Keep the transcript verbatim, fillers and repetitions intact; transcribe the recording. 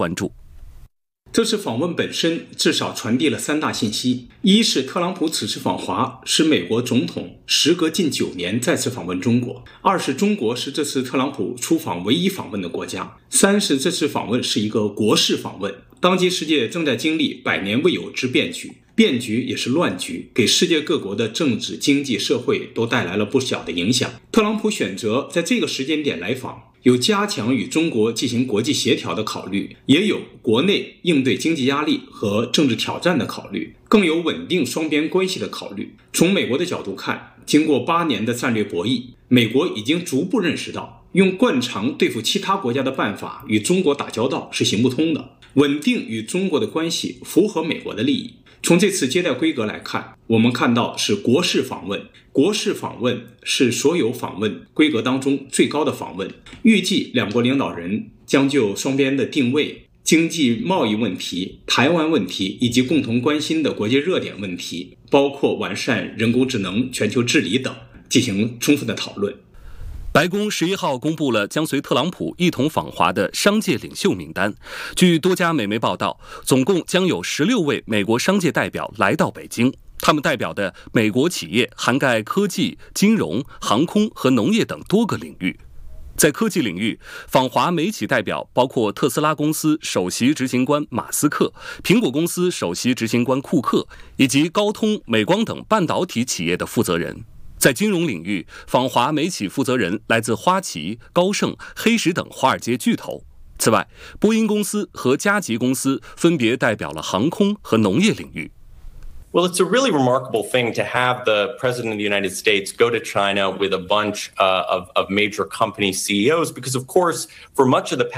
关注。 这次访问本身至少传递了三大信息：一是特朗普此次访华是美国总统时隔近九年再次访问中国；二是中国是这次特朗普出访唯一访问的国家；三是这次访问是一个国事访问。当今世界正在经历百年未有之变局，变局也是乱局，给世界各国的政治、经济、社会都带来了不小的影响。特朗普选择在这个时间点来访，有加强与中国进行国际协调的考虑，也有国内应对经济压力和政治挑战的考虑，更有稳定双边关系的考虑。从美国的角度看，经过八年的战略博弈，美国已经逐步认识到，用惯常对付其他国家的办法与中国打交道是行不通的，稳定与中国的关系符合美国的利益。从这次接待规格来看，我们看到是国事访问，国事访问是所有访问规格当中最高的访问。预计两国领导人将就双边的定位、经济贸易问题、台湾问题以及共同关心的国际热点问题，包括完善人工智能、全球治理等，进行充分的讨论。 白宫十一号公布了将随特朗普一同访华的商界领袖名单。据多家美媒报道，总共将有十六位美国商界代表来到北京。他们代表的美国企业涵盖科技、金融、航空和农业等多个领域。在科技领域，访华美企代表包括特斯拉公司首席执行官马斯克、苹果公司首席执行官库克以及高通、美光等半导体企业的负责人。在金融领域，访华美企负责人来自花旗、高盛、黑石等华尔街巨头。此外，波音公司和嘉吉公司分别代表了航空和农业领域。 Well, it's a really remarkable thing to have the President of the United States go to China with a bunch uh, of, of major company C E Os, because, of course, for much of the